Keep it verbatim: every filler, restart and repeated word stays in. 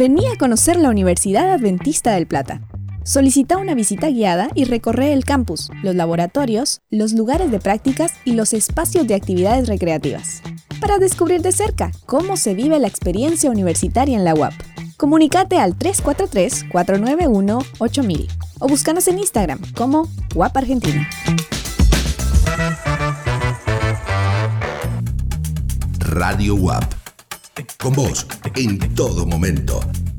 Vení a conocer la Universidad Adventista del Plata. Solicita una visita guiada y recorre el campus, los laboratorios, los lugares de prácticas y los espacios de actividades recreativas, para descubrir de cerca cómo se vive la experiencia universitaria en la U A P. Comunícate al tres cuatro tres, cuatro nueve uno, ocho mil o búscanos en Instagram como U A P Argentina. Radio U A P. Con vos en todo momento.